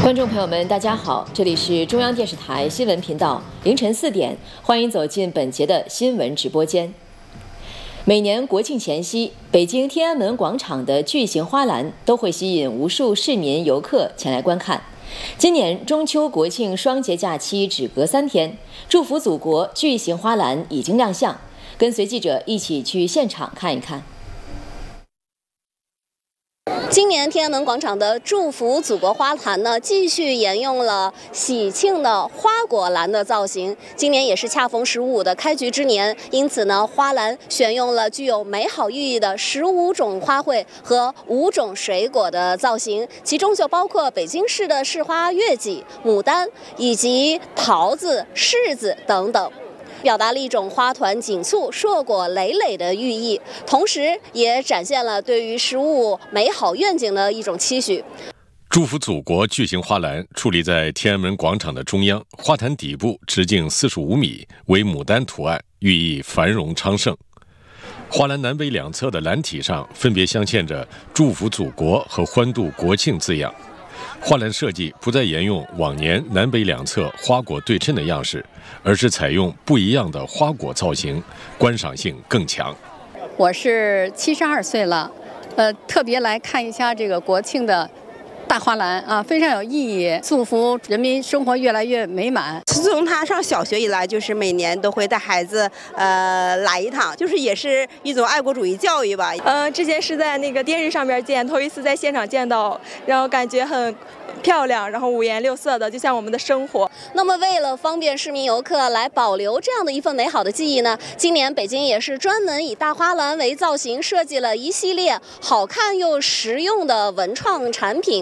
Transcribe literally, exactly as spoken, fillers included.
观众朋友们，大家好，这里是中央电视台新闻频道，凌晨四点，欢迎走进本节的新闻直播间。每年国庆前夕，北京天安门广场的巨型花篮都会吸引无数市民游客前来观看。今年中秋国庆双节假期只隔三天，祝福祖国巨型花篮已经亮相，跟随记者一起去现场看一看。 今年天安门广场的祝福祖国花篮呢，继续沿用了喜庆的花果篮的造型。今年也是恰逢十五的开局之年，因此呢，花篮选用了具有美好寓意的十五种花卉和五种水果的造型，其中就包括北京市的市花月季、牡丹以及桃子、柿子等等。表达了一种花团锦簇、硕果累累的寓意，同时也展现了对于食物美好愿景的一种期许。 祝福祖国巨型花篮矗立在天安门广场的中央，花坛底部直径四十五米，为牡丹图案，寓意繁荣昌盛。花篮南北两侧的篮体上分别镶嵌着祝福祖国和欢度国庆字样。花篮设计不再沿用往年南北两侧花果对称的样式，而是采用不一样的花果造型，观赏性更强。 我是七十二岁了，呃，特别来看一下这个国庆的大花篮啊，非常有意义，祝福人民生活越来越美满。 自从他上小学以来，就是每年都会带孩子呃来一趟，就是也是一种爱国主义教育吧。 呃，之前是在那个电视上面见，头一次在现场见到，然后感觉很漂亮，然后五颜六色的，就像我们的生活。 那么为了方便市民游客来保留这样的一份美好的记忆呢，今年北京也是专门以大花篮为造型，设计了一系列好看又实用的文创产品。